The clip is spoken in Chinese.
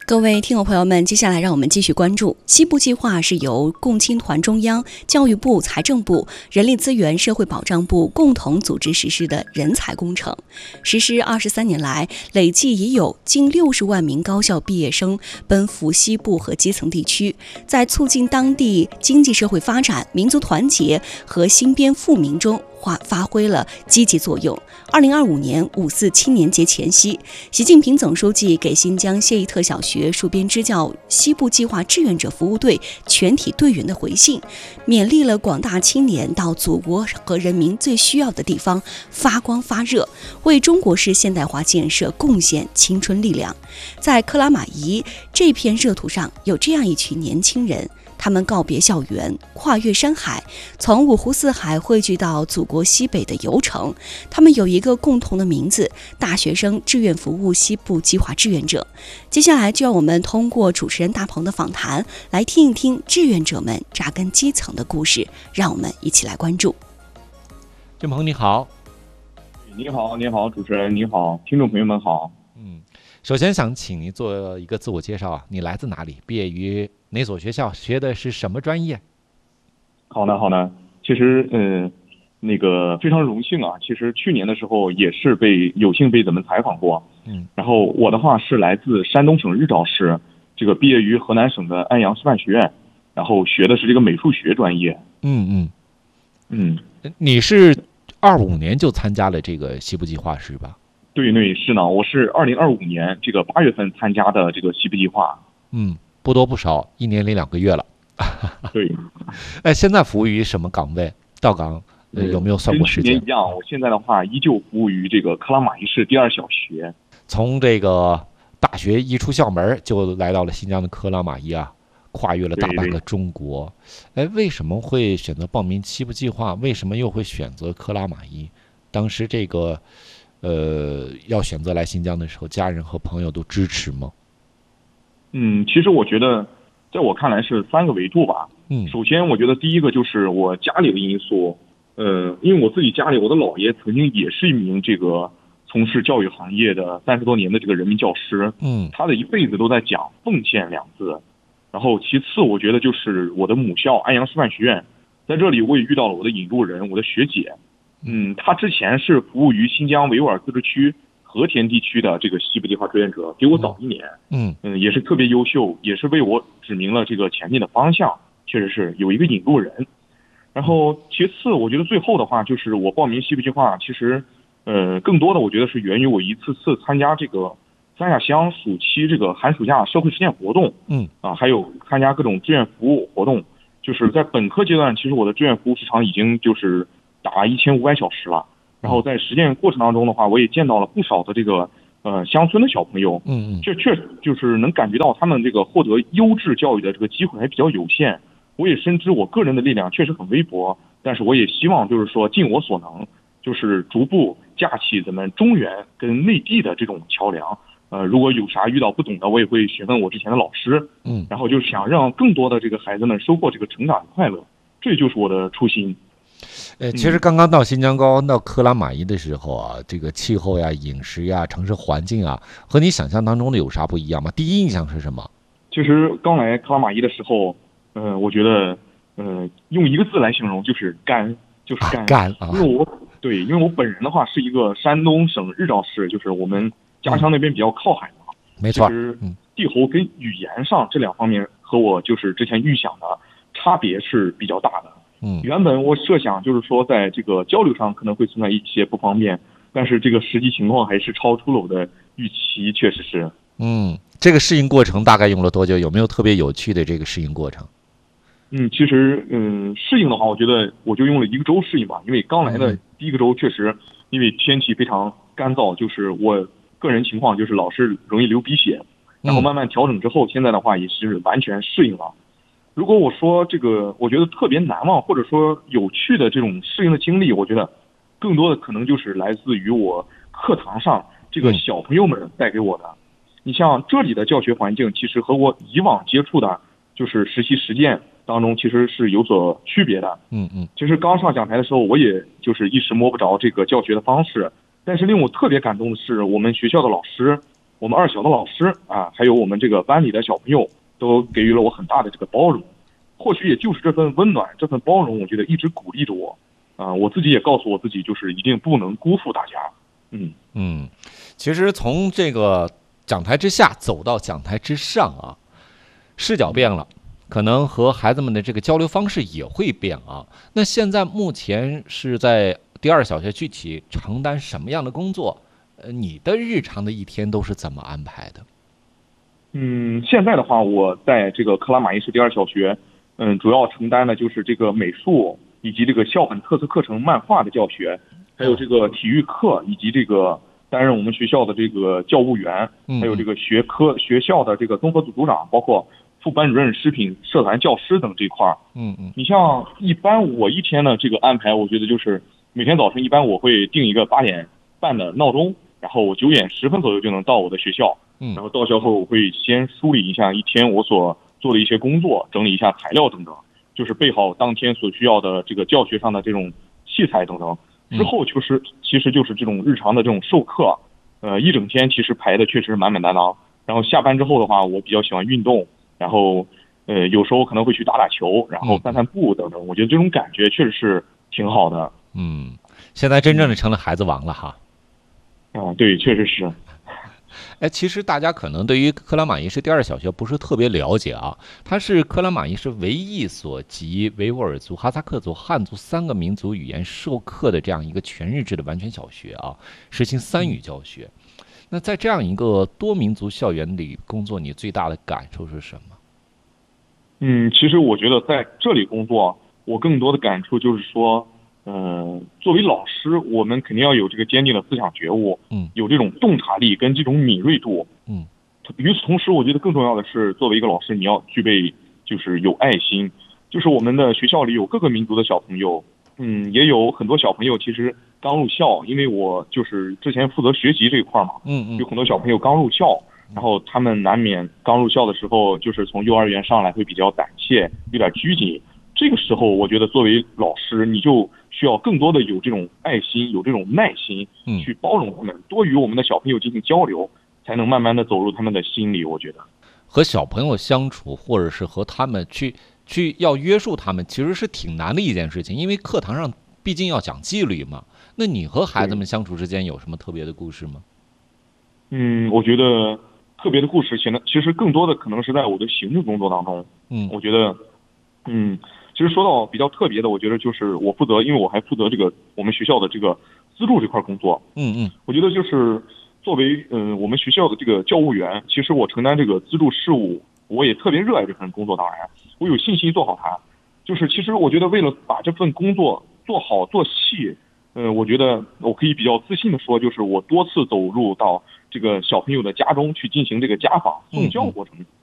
各位听友朋友们，接下来让我们继续关注西部计划是由共青团中央、教育部、财政部、人力资源社会保障部共同组织实施的人才工程。实施23年来，累计已有近60万名高校毕业生奔赴西部和基层地区，在促进当地经济社会发展、民族团结和新编富民中发挥了积极作用。2025年5·4青年节前夕，习近平总书记给新疆谢依特小学戍边支教西部计划志愿者服务队全体队员的回信，勉励了广大青年到祖国和人民最需要的地方发光发热，为中国式现代化建设贡献青春力量。在克拉玛依这片热土上，有这样一群年轻人，他们告别校园，跨越山海，从五湖四海汇聚到祖国西北的游程。他们有一个共同的名字：大学生志愿服务西部计划志愿者。接下来就让我们通过主持人大鹏的访谈，来听一听志愿者们扎根基层的故事。让我们一起来关注。 郑鹏你好。 你好，主持人你好，听众朋友们好。 首先想请您做一个自我介绍啊，你来自哪里？毕业于哪所学校？学的是什么专业？ 好的，其实非常荣幸啊，其实去年的时候也是有幸被咱们采访过。然后我的话是来自山东省日照市，这个毕业于河南省的安阳师范学院，然后学的是这个美术学专业。 你是25年就参加了这个西部计划是吧？ 对，是呢，我是2025年这个8月份参加的这个西部计划。 不多不少，1年0.2个月了。 对。 现在服务于什么岗位？到岗有没有算过时间？ 跟去年一样，我现在的话依旧服务于这个克拉玛依市第2小学。 从这个大学一出校门就来到了新疆的克拉玛依啊，跨越了大半个中国。为什么会选择报名西部计划？为什么又会选择克拉玛依？当时这个要选择来新疆的时候，家人和朋友都支持吗？ 其实我觉得在我看来是3个维度吧。首先我觉得第一个就是我家里的因素。因为我自己家里，我的姥爷曾经也是一名这个从事教育行业的30多年的这个人民教师。他的一辈子都在讲奉献2字。然后其次我觉得就是我的母校安阳师范学院，在这里我也遇到了我的引路人，我的学姐。他之前是服务于新疆维吾尔自治区和田地区的这个西部计划志愿者，比我早1年。也是特别优秀，也是为我指明了这个前进的方向，确实是有一个引路人。然后其次我觉得最后的话就是我报名西部计划，其实更多的我觉得是源于我一次次参加这个三亚乡暑期这个寒暑假社会实践活动。还有参加各种志愿服务活动。就是在本科阶段，其实我的志愿服务时长已经就是达1500小时了。然后在实践过程当中的话，我也见到了不少的这个乡村的小朋友。这确实就是能感觉到他们这个获得优质教育的这个机会还比较有限。我也深知我个人的力量确实很微薄，但是我也希望就是说尽我所能，就是逐步架起咱们中原跟内地的这种桥梁。如果有啥遇到不懂的，我也会询问我之前的老师。然后就是想让更多的这个孩子们收获这个成长的快乐，这就是我的初心。 其实刚刚到新疆高到克拉玛依的时候啊，这个气候呀、饮食呀、城市环境啊，和你想象当中的有啥不一样吗？第一印象是什么？ 其实刚来克拉玛依的时候，我觉得用一个字来形容就是干，就是干啊。因为我本人的话是一个山东省日照市，就是我们家乡那边比较靠海嘛。 没错。 其实地候跟语言上这2方面和我就是之前预想的差别是比较大的。原本我设想就是说在这个交流上可能会存在一些不方便，但是这个实际情况还是超出了我的预期，确实是。 这个适应过程大概用了多久？有没有特别有趣的这个适应过程？ 其实适应的话，我觉得我就用了1个周适应吧。因为刚来的第1个周确实因为天气非常干燥，就是我个人情况就是老是容易流鼻血，然后慢慢调整之后，现在的话也是完全适应了。如果我说这个我觉得特别难忘或者说有趣的这种适应的经历，我觉得更多的可能就是来自于我课堂上这个小朋友们带给我的。你像这里的教学环境其实和我以往接触的就是实习实践当中其实是有所区别的。其实刚上讲台的时候，我也就是一时摸不着这个教学的方式，但是令我特别感动的是我们学校的老师我们二小的老师啊，还有我们这个班里的小朋友，都给予了我很大的这个包容。或许也就是这份温暖，这份包容，我觉得一直鼓励着我。我自己也告诉我自己，就是一定不能辜负大家。 其实从这个讲台之下走到讲台之上啊，视角变了，可能和孩子们的这个交流方式也会变啊。那现在目前是在第二小学，具体承担什么样的工作？你的日常的一天都是怎么安排的？ 现在的话，我在这个克拉玛依市第二小学，主要承担的就是这个美术以及这个校本特色课程漫画的教学，还有这个体育课，以及这个担任我们学校的这个教务员，还有这个学校的这个综合组组长，包括副班主任、食品社团教师等这块儿。你像一般我一天的这个安排，我觉得就是每天早晨一般我会定一个8点半的闹钟，然后我9点10分左右就能到我的学校。然后到校后我会先梳理一下一天我所做的一些工作，整理一下材料等等，就是备好当天所需要的这个教学上的这种器材等等。之后其实就是这种日常的这种授课，一整天其实排的确实满满当当。然后下班之后的话，我比较喜欢运动，然后有时候可能会去打打球，然后散散步等等。我觉得这种感觉确实是挺好的。 现在真正的成了孩子王了哈。 对，确实是。 其实大家可能对于克拉玛依市第二小学不是特别了解啊，它是克拉玛依市唯一所集维吾尔族、哈萨克族、汉族3个民族语言授课的这样一个全日制的完全小学啊，实行3语教学。那在这样一个多民族校园里工作，你最大的感受是什么？ 其实我觉得在这里工作，我更多的感触就是说，作为老师，我们肯定要有这个坚定的思想觉悟，有这种洞察力跟这种敏锐度，与此同时，我觉得更重要的是，作为一个老师，你要具备就是有爱心。就是我们的学校里有各个民族的小朋友，也有很多小朋友其实刚入校，因为我就是之前负责学习这一块嘛，有很多小朋友刚入校，然后他们难免刚入校的时候，就是从幼儿园上来会比较胆怯，有点拘谨。这个时候，我觉得作为老师，你就需要更多的有这种爱心，有这种耐心，去包容他们，多与我们的小朋友进行交流，才能慢慢的走入他们的心里。我觉得和小朋友相处，或者是和他们去要约束他们，其实是挺难的一件事情，因为课堂上毕竟要讲纪律嘛。那你和孩子们相处之间有什么特别的故事吗？ 我觉得特别的故事其实更多的可能是在我的行政工作当中。我觉得其实说到比较特别的，我觉得就是因为我还负责这个我们学校的这个资助这块工作。我觉得就是作为我们学校的这个教务员，其实我承担这个资助事务，我也特别热爱这份工作。当然，我有信心做好它。就是其实我觉得为了把这份工作做好做细，我觉得我可以比较自信的说，就是我多次走入到这个小朋友的家中去进行这个家访送教过程。